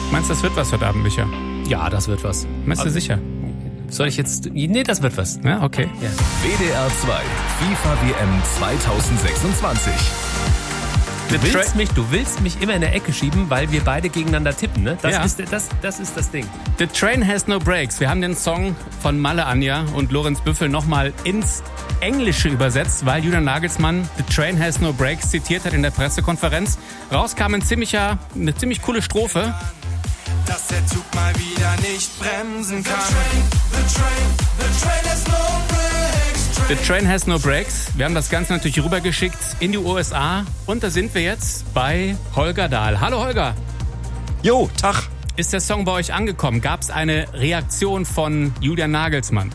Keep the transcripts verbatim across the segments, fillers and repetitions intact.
Meinst du, das wird was heute Abend, Micha? Ja, das wird was. Meinst du sicher? Soll ich jetzt... Nee, das wird was. Ja, okay. Ja. W D R zwei FIFA W M zwanzig sechsundzwanzig. Du willst, mich, du willst mich immer in der Ecke schieben, weil wir beide gegeneinander tippen, ne? Das, ja. ist, das, das ist das Ding. The Train Has No Brakes. Wir haben den Song von Malle Anja und Lorenz Büffel nochmal ins Englische übersetzt, weil Julian Nagelsmann The Train Has No Brakes zitiert hat in der Pressekonferenz. Raus kam ein ziemlicher, eine ziemlich coole Strophe. Dass der Zug mal wieder nicht bremsen kann. The train, the train, the train has no brakes. The Train Has No Brakes. Wir haben das Ganze natürlich rübergeschickt in die U S A. Und da sind wir jetzt bei Holger Dahl. Hallo Holger. Jo, Tag. Ist der Song bei euch angekommen? Gab es eine Reaktion von Julian Nagelsmann?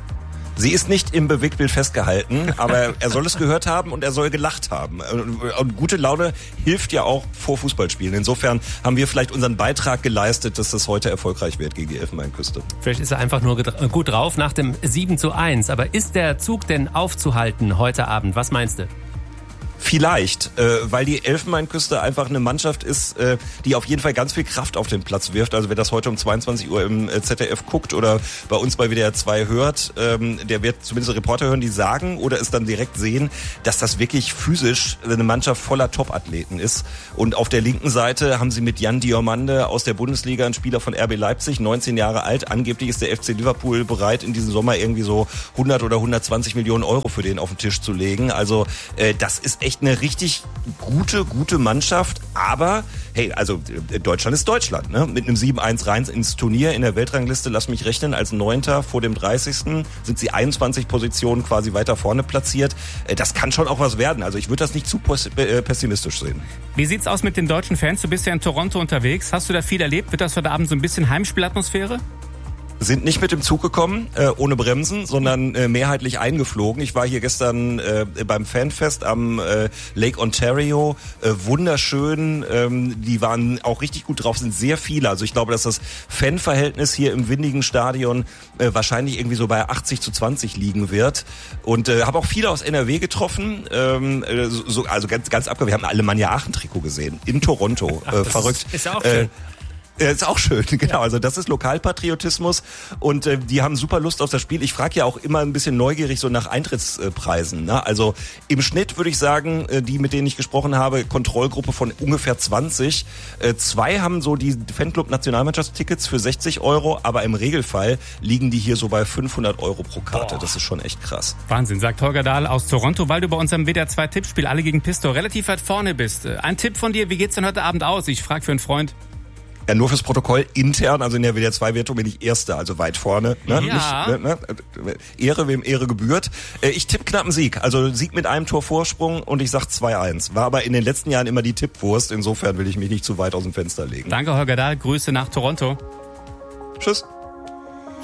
Sie ist nicht im Bewegtbild festgehalten, aber er soll es gehört haben und er soll gelacht haben. Und gute Laune hilft ja auch vor Fußballspielen. Insofern haben wir vielleicht unseren Beitrag geleistet, dass das heute erfolgreich wird gegen die Elfenbeinküste. Vielleicht ist er einfach nur gut drauf nach dem sieben zu eins. Aber ist der Zug denn aufzuhalten heute Abend? Was meinst du? Vielleicht, äh, weil die Elfenbeinküste einfach eine Mannschaft ist, äh, die auf jeden Fall ganz viel Kraft auf den Platz wirft. Also wer das heute um zweiundzwanzig Uhr im äh, Z D F guckt oder bei uns bei W D R zwei hört, ähm, der wird zumindest Reporter hören, die sagen oder es dann direkt sehen, dass das wirklich physisch eine Mannschaft voller Top-Athleten ist. Und auf der linken Seite haben sie mit Jan Diomande aus der Bundesliga, einen Spieler von R B Leipzig, neunzehn Jahre alt. Angeblich ist der F C Liverpool bereit, in diesem Sommer irgendwie so hundert oder hundertzwanzig Millionen Euro für den auf den Tisch zu legen. Also äh, das ist echt eine richtig gute, gute Mannschaft, aber hey, also Deutschland ist Deutschland, ne? Mit einem sieben eins rein ins Turnier in der Weltrangliste, lass mich rechnen, als Neunter vor dem dreißigsten sind sie einundzwanzig Positionen quasi weiter vorne platziert. Das kann schon auch was werden, also ich würde das nicht zu pessimistisch sehen. Wie sieht's aus mit den deutschen Fans? Du bist ja in Toronto unterwegs, hast du da viel erlebt? Wird das heute Abend so ein bisschen Heimspielatmosphäre? Sind nicht mit dem Zug gekommen, äh, ohne Bremsen, sondern äh, mehrheitlich eingeflogen. Ich war hier gestern äh, beim Fanfest am äh, Lake Ontario. Äh, wunderschön, ähm, die waren auch richtig gut drauf, sind sehr viele. Also ich glaube, dass das Fanverhältnis hier im windigen Stadion äh, wahrscheinlich irgendwie so bei achtzig zu zwanzig liegen wird. Und äh, habe auch viele aus N R W getroffen. Ähm, äh, so, also ganz, ganz abgefahren. Wir haben ein Alemannia Aachen-Trikot gesehen in Toronto. Ach, äh, das verrückt. Ist, ist ja auch schön. Äh, Ja, ist auch schön, genau. Also das ist Lokalpatriotismus und äh, die haben super Lust auf das Spiel. Ich frage ja auch immer ein bisschen neugierig so nach Eintrittspreisen. Ne? Also im Schnitt würde ich sagen, äh, die, mit denen ich gesprochen habe, Kontrollgruppe von ungefähr zwanzig. Äh, zwei haben so die Fanclub-Nationalmannschaftstickets für sechzig Euro, aber im Regelfall liegen die hier so bei fünfhundert Euro pro Karte. Boah. Das ist schon echt krass. Wahnsinn, sagt Holger Dahl aus Toronto, weil du bei unserem W D R zwei Tippspiel Alle gegen Pisto relativ weit vorne bist. Ein Tipp von dir, wie geht's denn heute Abend aus? Ich frage für einen Freund. Ja, nur fürs Protokoll intern, also in der W D R zwei Wertung bin ich Erster, also weit vorne. Ne? Ja. Nicht, ne? Ehre, wem Ehre gebührt. Ich tippe knappen Sieg, also Sieg mit einem Tor Vorsprung und ich sag zwei eins. War aber in den letzten Jahren immer die Tippwurst, insofern will ich mich nicht zu weit aus dem Fenster legen. Danke Holger Dahl, Grüße nach Toronto. Tschüss.